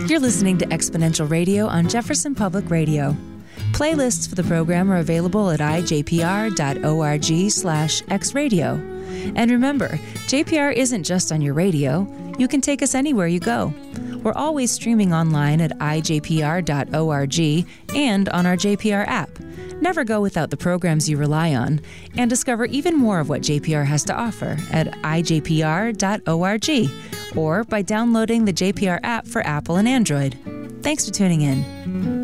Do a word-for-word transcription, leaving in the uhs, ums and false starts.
You're listening to Exponential Radio on Jefferson Public Radio. Playlists for the program are available at i j p r dot org slash xradio. And remember, J P R isn't just on your radio. You can take us anywhere you go. We're always streaming online at i j p r dot org and on our J P R app. Never go without the programs you rely on, and discover even more of what J P R has to offer at i j p r dot org or by downloading the J P R app for Apple and Android. Thanks for tuning in.